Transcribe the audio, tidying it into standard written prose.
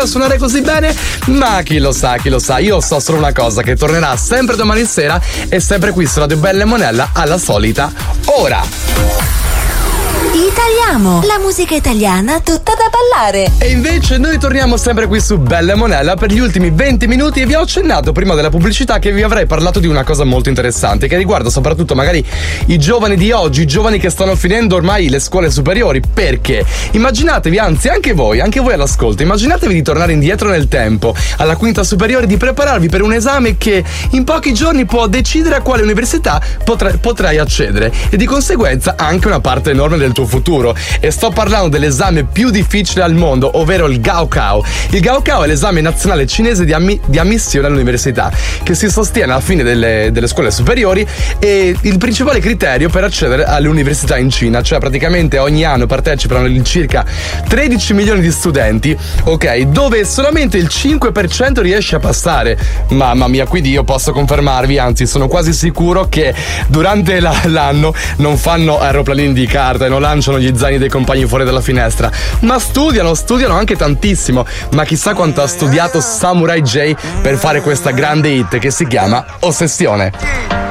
suonare così bene? Ma chi lo sa, io so solo una cosa, che tornerà sempre domani sera e sempre qui su Radio Bella e Monella alla solita ora. Italiamo, la musica italiana tutta da ballare. E invece noi torniamo sempre qui su Bella e Monella per gli ultimi 20 minuti e vi ho accennato prima della pubblicità che vi avrei parlato di una cosa molto interessante che riguarda soprattutto magari i giovani di oggi, i giovani che stanno finendo ormai le scuole superiori. Perché? Immaginatevi, anzi anche voi all'ascolto, immaginatevi di tornare indietro nel tempo alla quinta superiore, di prepararvi per un esame che in pochi giorni può decidere a quale università potrai accedere e di conseguenza anche una parte enorme del tuo futuro. E sto parlando dell'esame più difficile al mondo, ovvero il Gaokao. Il Gaokao è l'esame nazionale cinese di ammissione all'università che si sostiene alla fine delle scuole superiori e il principale criterio per accedere alle università in Cina, cioè praticamente ogni anno partecipano circa 13 milioni di studenti, ok, dove solamente il 5% riesce a passare. Mamma mia, quindi io posso confermarvi, anzi sono quasi sicuro che durante l'anno non fanno aeroplanini di carta e non lanciano gli zaini dei compagni fuori dalla finestra, ma studiano anche tantissimo. Ma chissà quanto ha studiato Samurai J per fare questa grande hit che si chiama Ossessione.